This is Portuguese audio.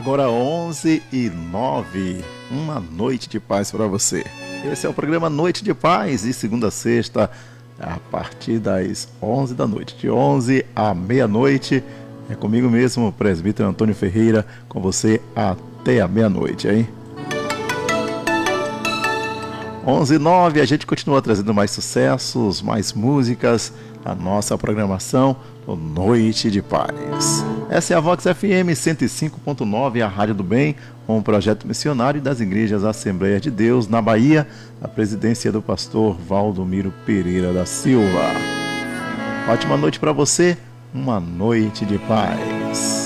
Agora 11h09, uma noite de paz para você. Esse é o programa Noite de Paz, de segunda a sexta, a partir das 11 da noite. De 11 à meia-noite, é comigo mesmo, o presbítero Antônio Ferreira, com você até a meia-noite, hein? 11h09, a gente continua trazendo mais sucessos, mais músicas, a nossa programação do Noite de Paz. Essa é a Vox FM 105.9, a Rádio do Bem, um projeto missionário das Igrejas Assembleias de Deus, na Bahia, a presidência do pastor Valdomiro Pereira da Silva. Ótima noite para você, uma noite de paz.